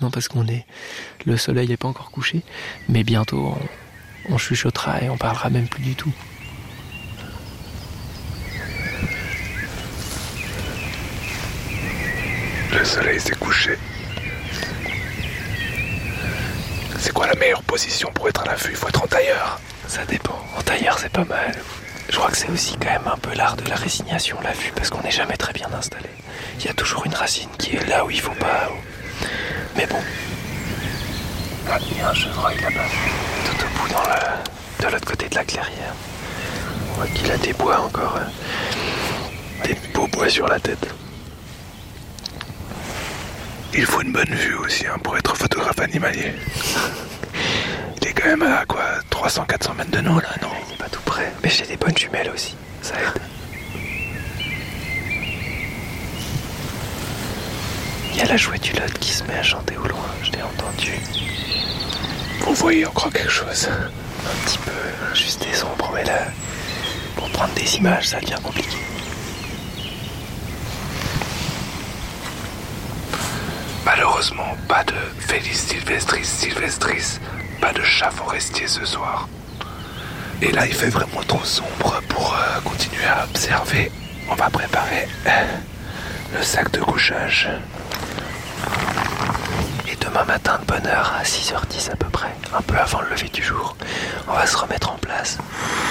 maintenant parce le soleil n'est pas encore couché, mais bientôt on chuchotera et on parlera même plus du tout. Le soleil s'est couché. C'est quoi la meilleure position pour être à l'affût? Il faut être en tailleur. Ça dépend. En tailleur, c'est pas mal. Je crois que c'est aussi quand même un peu l'art de la résignation, l'affût, parce qu'on n'est jamais très bien installé. Il y a toujours une racine qui est là où il faut pas. Mais bon. Ah, il y a un chevreuil là-bas. Tout au bout de l'autre côté de la clairière. On voit qu'il a des bois encore. Des beaux bois sur la tête. Il faut une bonne vue aussi pour être photographe animalier. Il est quand même à 300-400 mètres de nous là, non? Il n'est pas tout près. Mais j'ai des bonnes jumelles aussi, ça aide. Il y a la chouette-hulotte qui se met à chanter au loin, je l'ai entendu. Vous voyez encore quelque chose? Un petit peu, juste des ombres, mais là, pour prendre des images, ça devient compliqué. Malheureusement, pas de Felis sylvestris, pas de chat forestier ce soir. Et là, il fait vraiment trop sombre pour continuer à observer. On va préparer le sac de couchage. Et demain matin de bonne heure, à 6h10 à peu près, un peu avant le lever du jour, on va se remettre en place.